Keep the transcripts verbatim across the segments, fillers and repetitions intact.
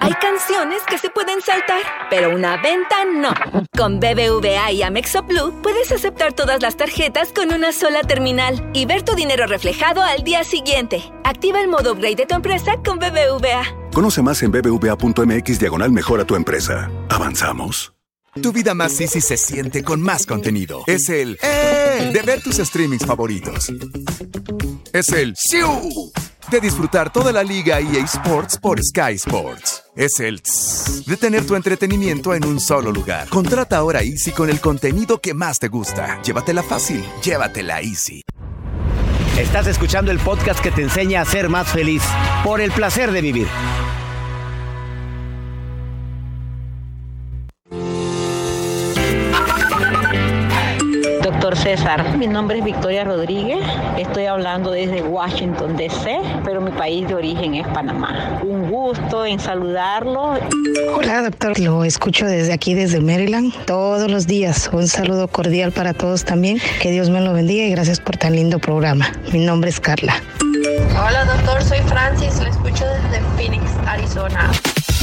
Hay canciones que se pueden saltar, pero una venta no. Con B B V A y Amex Blue puedes aceptar todas las tarjetas con una sola terminal y ver tu dinero reflejado al día siguiente. Activa el modo upgrade de tu empresa con B B V A. Conoce más en bbva.mx diagonal mejora tu empresa. ¿Avanzamos? Tu vida más easy se siente con más contenido. Es el ¡eh! De ver tus streamings favoritos. Es el ¡siu! De disfrutar toda la liga E A Sports por Sky Sports. Es el tss, de tener tu entretenimiento en un solo lugar. Contrata ahora Easy con el contenido que más te gusta. Llévatela fácil, llévatela Easy. Estás escuchando el podcast que te enseña a ser más feliz por el placer de vivir. Doctor César, mi nombre es Victoria Rodríguez, estoy hablando desde Washington, D C, pero mi país de origen es Panamá. Un gusto en saludarlo. Hola, doctor, lo escucho desde aquí, desde Maryland, todos los días. Un saludo cordial para todos también, que Dios me lo bendiga y gracias por tan lindo programa. Mi nombre es Carla. Hola, doctor, soy Francis, lo escucho desde Phoenix, Arizona.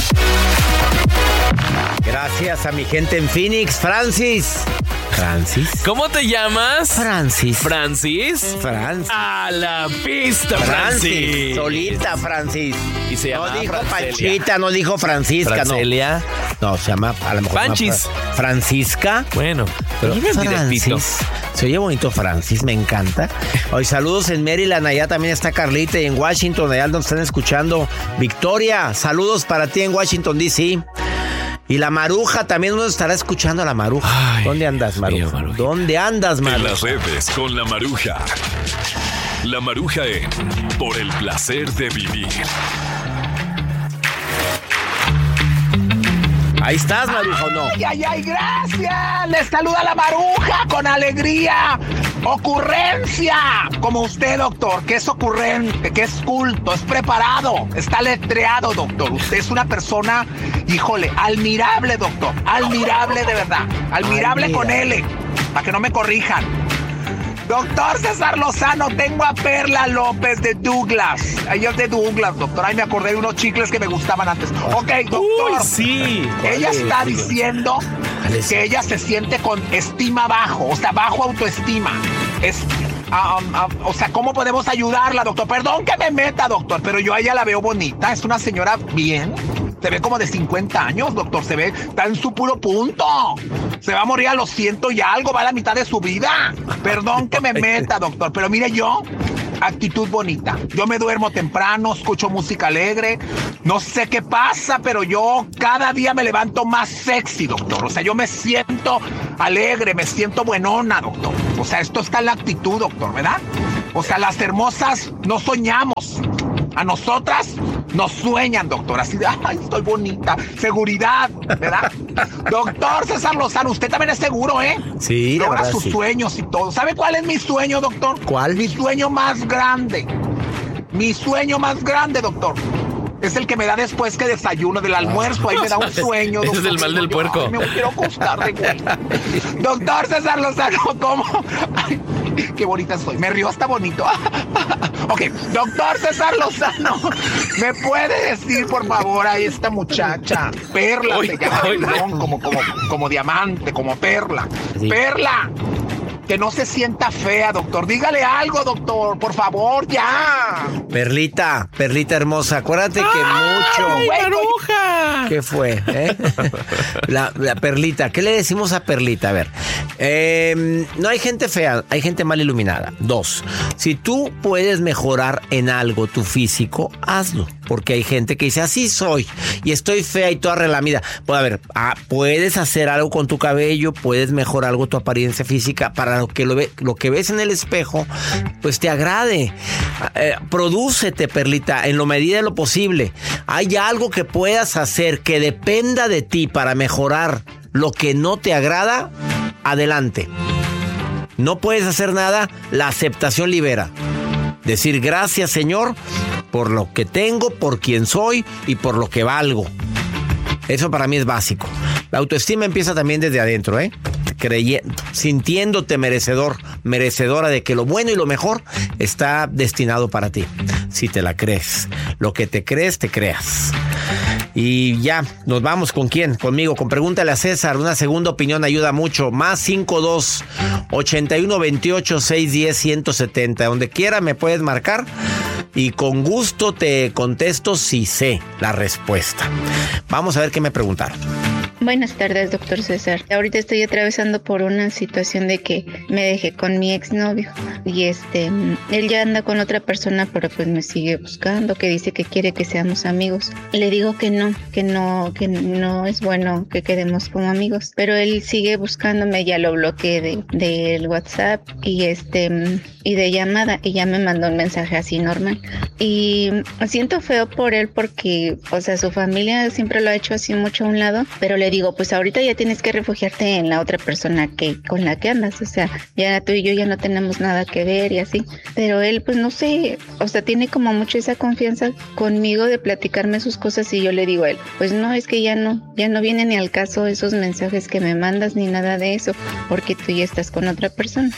Gracias a mi gente en Phoenix, Francis. Francis. ¿Cómo te llamas? Francis. ¿Francis? Francis. A la pista, Francis. Francis. Solita, Francis. Y se llama No dijo Francelia. Panchita, no dijo Francisca, Francelia. no. No, se llama a lo mejor. Panchis. se llama Francisca. Bueno, pero es bien directito. Francis. Se oye bonito Francis, me encanta. Hoy saludos en Maryland, allá también está Carlita, y en Washington, allá donde están escuchando. Victoria, saludos para ti en Washington, D C. Y la Maruja, también uno estará escuchando a la Maruja. Ay, ¿dónde andas, Maruja? Mío, ¿Dónde andas, Maruja? En las redes con la Maruja. La Maruja en Por el Placer de Vivir. Ahí estás, Maruja, ¿o no? ¡Ay, ay, ay! ¡Gracias! Les saluda la Maruja con alegría. ¡Ocurrencia! Como usted, doctor, que es ocurrente, que es culto, es preparado, está letreado, doctor. Usted es una persona, híjole, admirable, doctor. Admirable de verdad. Admirable Ay, con L, para que no me corrijan. Doctor César Lozano, tengo a Perla López de Douglas. Ella es de Douglas, doctor. Ay, me acordé de unos chicles que me gustaban antes. Ok, doctor. Uy, sí. Ella está diciendo que ella se siente con estima bajo, o sea, bajo autoestima. Es, um, um, o sea, ¿cómo podemos ayudarla, doctor? Perdón que me meta, doctor, pero yo a ella la veo bonita. Es una señora bien. Se ve como de cincuenta años, doctor. Se ve, está en su puro punto. Se va a morir a los ciento y algo, va a la mitad de su vida. Perdón que me meta, doctor, pero mire yo, actitud bonita. Yo me duermo temprano, escucho música alegre. No sé qué pasa, pero yo cada día me levanto más sexy, doctor. O sea, yo me siento alegre, me siento buenona, doctor. O sea, esto está en la actitud, doctor, ¿verdad? O sea, las hermosas no soñamos. A nosotras nos sueñan, doctor, así de, ay, estoy bonita, seguridad, ¿verdad? Doctor César Lozano, usted también es seguro, ¿eh? Sí, logra verdad, sus sí. sueños y todo. ¿Sabe cuál es mi sueño, doctor? ¿Cuál? Mi sueño más grande. Mi sueño más grande, doctor. Es el que me da después que desayuno del almuerzo. Ahí me da un sueño. Ese es el mal del puerco. Ay, me quiero acostar de güey. Doctor César Lozano, ¿cómo? Ay, qué bonita soy. Me río hasta bonito. Ok, doctor César Lozano, ¿me puede decir, por favor, a esta muchacha? Perla, oy, se llama, oy, perdón, como, como, como diamante, como perla. Sí. Perla. Que no se sienta fea, doctor. Dígale algo, doctor. Por favor, ya. Perlita, Perlita hermosa. Acuérdate que ¡ay, mucho... Maruja! ¿Qué fue? ¿Eh? La, la Perlita. ¿Qué le decimos a Perlita? A ver. Eh, no hay gente fea, hay gente mal iluminada. Dos. Si tú puedes mejorar en algo tu físico, hazlo. Porque hay gente que dice, así soy. Y estoy fea y toda relamida. Pues a ver, ah, puedes hacer algo con tu cabello, puedes mejorar algo tu apariencia física para que lo, ve, lo que ves en el espejo, pues te agrade. Eh, prodúcete, Perlita, en lo medida de lo posible. Hay algo que puedas hacer que dependa de ti para mejorar lo que no te agrada, adelante. No puedes hacer nada, la aceptación libera. Decir gracias, Señor, por lo que tengo, por quien soy y por lo que valgo. Eso para mí es básico. La autoestima empieza también desde adentro, ¿eh? Creyendo, sintiéndote merecedor, merecedora de que lo bueno y lo mejor está destinado para ti. Si te la crees. Lo que te crees, te creas. Y ya, nos vamos. ¿Con quién? Conmigo, con Pregúntale a César. Una segunda opinión ayuda mucho. Más cinco dos, ochenta y uno, veintiocho, seiscientos diez, ciento setenta. Donde quiera me puedes marcar y con gusto te contesto si sé la respuesta. Vamos a ver qué me preguntaron. Buenas tardes, doctor César. Ahorita estoy atravesando por una situación de que me dejé con mi exnovio y este, él ya anda con otra persona, pero pues me sigue buscando, que dice que quiere que seamos amigos. Le digo que no, que no, que no es bueno que quedemos como amigos, pero él sigue buscándome, ya lo bloqueé de del WhatsApp y este y de llamada y ya me mandó un mensaje así normal. Y siento feo por él porque, o sea, su familia siempre lo ha hecho así mucho a un lado, pero le digo, pues ahorita ya tienes que refugiarte en la otra persona que con la que andas, o sea, ya tú y yo ya no tenemos nada que ver y así, pero él pues no sé, o sea, tiene como mucho esa confianza conmigo de platicarme sus cosas y yo le digo a él, pues no, es que ya no, ya no viene ni al caso esos mensajes que me mandas ni nada de eso, porque tú ya estás con otra persona.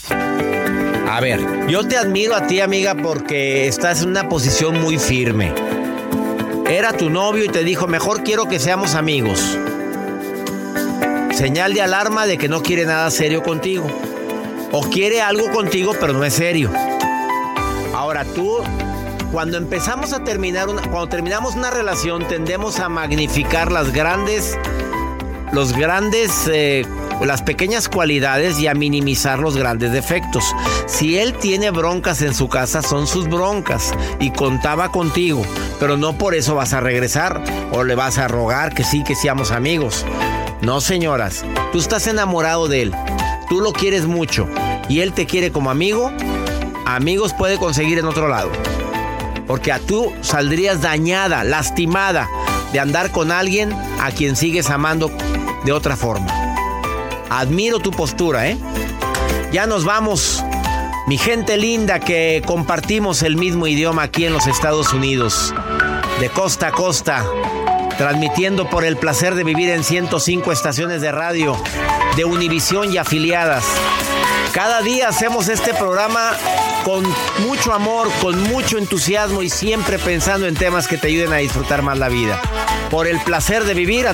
A ver, yo te admiro a ti, amiga, porque estás en una posición muy firme. Era tu novio y te dijo, mejor quiero que seamos amigos. Señal de alarma de que no quiere nada serio contigo. O quiere algo contigo, pero no es serio. Ahora tú, cuando empezamos a terminar una, cuando terminamos una relación, tendemos a magnificar las grandes, los grandes, eh, las pequeñas cualidades y a minimizar los grandes defectos. Si él tiene broncas en su casa, son sus broncas y contaba contigo, pero no por eso vas a regresar o le vas a rogar que sí, que seamos amigos. No, señoras, tú estás enamorado de él, tú lo quieres mucho y él te quiere como amigo. Amigos puede conseguir en otro lado, porque a tú saldrías dañada, lastimada de andar con alguien a quien sigues amando de otra forma. Admiro tu postura, ¿eh? Ya nos vamos, mi gente linda que compartimos el mismo idioma aquí en los Estados Unidos, de costa a costa, transmitiendo por el placer de vivir en ciento cinco estaciones de radio de Univisión y afiliadas. Cada día hacemos este programa con mucho amor, con mucho entusiasmo y siempre pensando en temas que te ayuden a disfrutar más la vida. Por el placer de vivir.